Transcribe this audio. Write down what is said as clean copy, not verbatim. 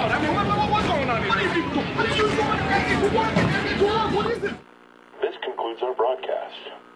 about? I mean, what's going on here? What are you doing? What is it? This concludes our broadcast.